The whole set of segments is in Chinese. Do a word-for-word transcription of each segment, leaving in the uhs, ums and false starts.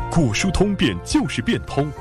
果蔬通便就是变通。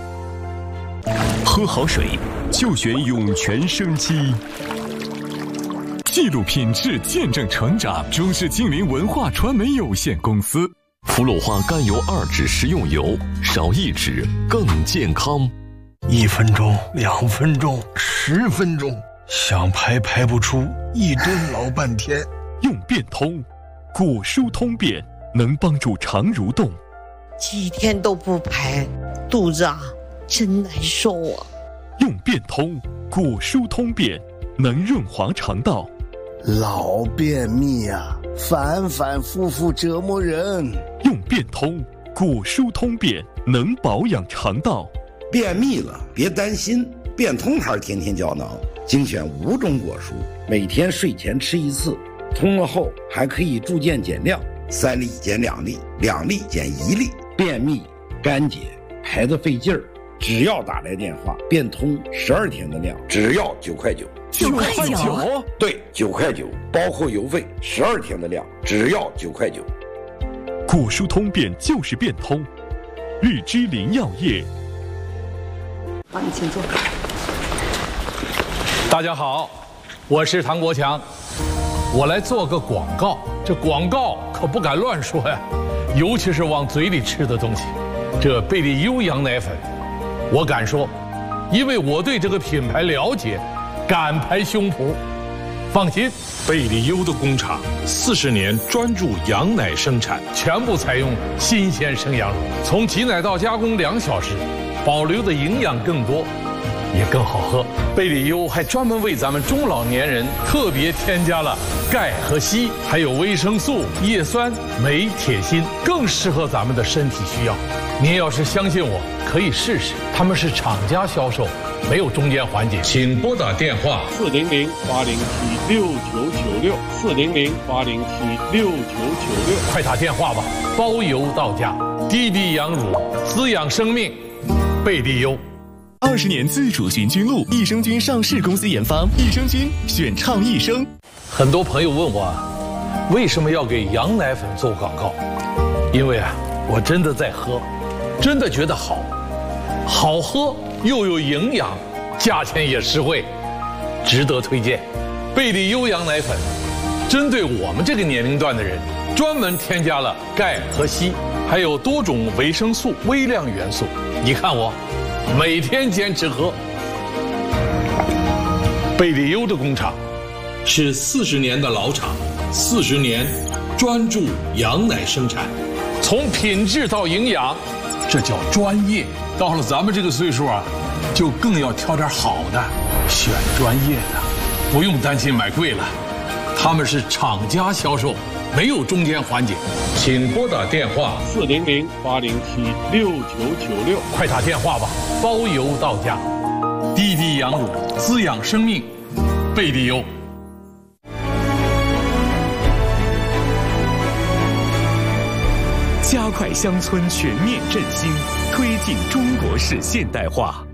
喝好水就选涌泉生机。记录品质，见证成长。中式精灵文化传媒有限公司。 氟鲁化甘油二酯食用油，少一酯更健康。 一分钟，两分钟，十分钟，想排排不出，一蹲老半天。 用变通，果蔬通便能帮助肠蠕动。 几天都不排，肚子啊真难受啊。 用变通，果蔬通便能润滑肠道。 老便秘啊，反反复复折磨人。 用变通，果蔬通便能保养肠道。 便秘了别担心，变通牌天天胶囊精选五种果蔬，每天睡前吃一次，通了后还可以逐渐减量，三粒减两粒，两粒减一粒。便秘干结排得费劲儿，只要打来电话，变通十二天的量，只要九块九。 九块九？ 对，九块九，包括邮费，十二天的量，只要九块九。 果蔬通便就是变通，日之林药业。 好，你请坐。 大家好，我是唐国强，我来做个广告。这广告可不敢乱说呀，尤其是往嘴里吃的东西。这贝利优羊奶粉，我敢说，因为我对这个品牌了解，敢拍胸脯。放心， 贝利优的工厂四十年专注羊奶生产， 全部采用新鲜生羊乳，从挤奶到加工两小时，保留的营养更多，也更好喝。贝利优还专门为咱们中老年人特别添加了钙和硒，还有维生素、叶酸、镁、铁、锌，更适合咱们的身体需要。您要是相信我，可以试试，他们是厂家销售，没有中间环节。请拨打电话四零零八零七六九九六四零零八零七六九九六， 快打电话吧，包邮到家。滴滴羊乳，滋养生命，贝利优。 二十年自主循菌露，益生菌上市公司研发，益生菌选倡益生。 很多朋友问我，为什么要给羊奶粉做广告？因为啊，我真的在喝，真的觉得好，好喝又有营养，价钱也实惠，值得推荐。贝利优羊奶粉，针对我们这个年龄段的人，专门添加了钙和硒，还有多种维生素、微量元素。你看我。每天坚持喝。贝利优的工厂是四十年的老厂，四十年专注羊奶生产，从品质到营养，这叫专业。到了咱们这个岁数啊，就更要挑点好的，选专业的，不用担心买贵了。他们是厂家销售，没有中间环节。请拨打电话四零零八零七六九九六， 快打电话吧，包邮到家。滴滴羊乳，滋养生命，贝利优。 加快乡村全面振兴，推进中国式现代化。